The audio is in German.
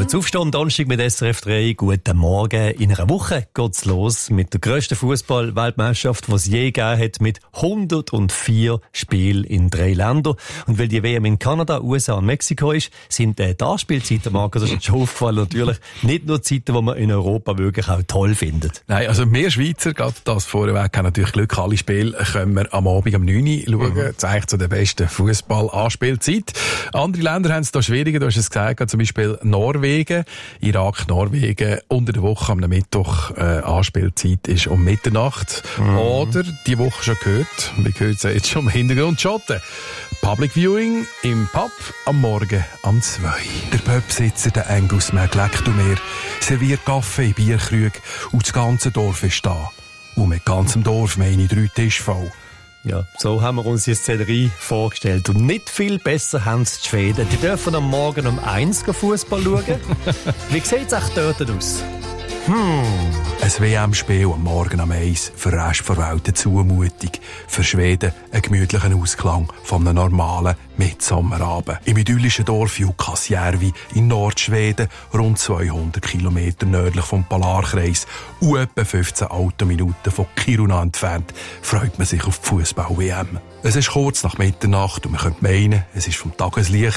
Kurz aufstehen, Donnerstag mit SRF 3. Guten Morgen. In einer Woche geht's los mit der grössten Fußball-Weltmeisterschaft, die es je gegeben hat, mit 104 Spielen in 3 Ländern. Und weil die WM in Kanada, USA und Mexiko ist, sind die Anspielzeiten, Marco, das ist schon aufgefallen, natürlich nicht nur Zeiten, die man in Europa wirklich auch toll findet. Nein, also wir Schweizer, gerade das vorweg, haben natürlich Glück. Alle Spiele können wir am Abend um 9 Uhr schauen. Zeigt zu der besten Fußball-Anspielzeit. Andere Länder haben es da schwieriger. Du hast es gesagt, zum Beispiel Norwegen, Irak, Norwegen. Unter der Woche am Mittwoch Anspielzeit ist um Mitternacht. Oder die Woche schon gehört, wir hören es jetzt schon im Hintergrund, Schotten. Public Viewing im Pub am Morgen um 2. Der Pubsitzer, der Angus McLecktumer, serviert Kaffee in Bierkrüge und das ganze Dorf ist da. Und mit ganzem Dorf meine ich 3 Tische voll. Ja, so haben wir uns die Szenerie vorgestellt. Und nicht viel besser haben es die Schweden. Die dürfen am Morgen um 1 Fußball schauen. Wie sieht es auch dort aus? Ein WM-Spiel am Morgen um 1 für den Rest der Welt eine Zumutung. Für Schweden ein gemütlicher Ausklang von einem normalen Mitsommerabend. Im idyllischen Dorf Jukkasjärvi in Nordschweden, rund 200 Kilometer nördlich vom Polarkreis und etwa 15 Autominuten von Kiruna entfernt, freut man sich auf die Fußball-WM. Es ist kurz nach Mitternacht und man könnte meinen, es ist vom Tageslicht